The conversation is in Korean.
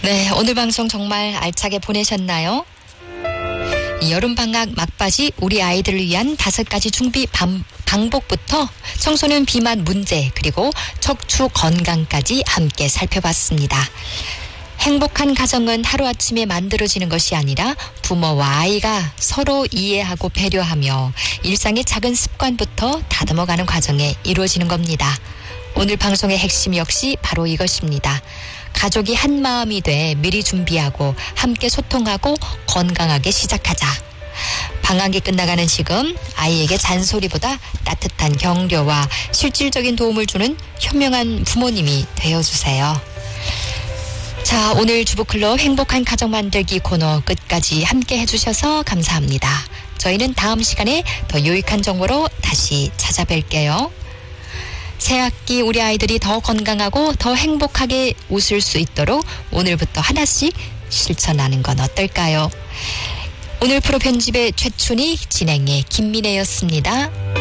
네, 오늘 방송 정말 알차게 보내셨나요? 여름방학 막바지 우리 아이들을 위한 5가지 준비 방법부터 청소년 비만 문제 그리고 척추 건강까지 함께 살펴봤습니다. 행복한 가정은 하루아침에 만들어지는 것이 아니라 부모와 아이가 서로 이해하고 배려하며 일상의 작은 습관부터 다듬어가는 과정에 이루어지는 겁니다. 오늘 방송의 핵심 역시 바로 이것입니다. 가족이 한 마음이 돼 미리 준비하고 함께 소통하고 건강하게 시작하자. 방학이 끝나가는 지금 아이에게 잔소리보다 따뜻한 격려와 실질적인 도움을 주는 현명한 부모님이 되어주세요. 자, 오늘 주부클럽 행복한 가정 만들기 코너 끝까지 함께 해주셔서 감사합니다. 저희는 다음 시간에 더 유익한 정보로 다시 찾아뵐게요. 새학기 우리 아이들이 더 건강하고 더 행복하게 웃을 수 있도록 오늘부터 하나씩 실천하는 건 어떨까요? 오늘 프로 편집의 최춘희, 진행의 김민혜였습니다.